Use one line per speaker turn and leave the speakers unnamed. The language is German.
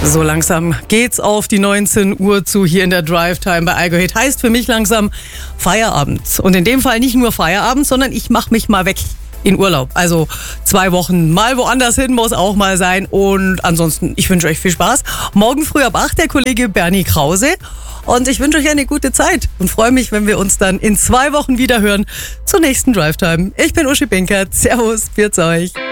So langsam geht's auf die 19 Uhr zu hier in der Drive-Time bei Algo Hit. Heißt für mich langsam Feierabend. Und in dem Fall nicht nur Feierabend, sondern ich mache mich mal weg in Urlaub. Also 2 Wochen mal woanders hin muss auch mal sein. Und ansonsten, ich wünsche euch viel Spaß. Morgen früh ab 8 der Kollege Bernie Krause. Und ich wünsche euch eine gute Zeit und freue mich, wenn wir uns dann in 2 Wochen wieder hören zur nächsten Drive-Time. Ich bin Uschi Binkert. Servus, pfiat euch.